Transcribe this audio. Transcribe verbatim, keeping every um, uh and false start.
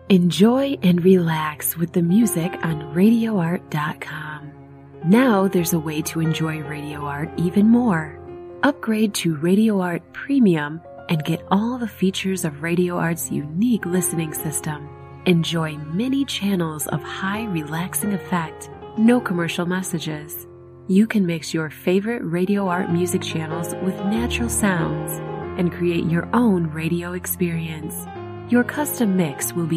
Enjoy and relax with the music on radio art dot com. Now there's a way to enjoy Radio Art even more. Upgrade to Radio Art Premium and get all the features of Radio Art's unique listening system. Enjoy many channels of high relaxing effect, no commercial messages. You can mix your favorite Radio Art music channels with natural sounds and create your own radio experience. Your custom mix will be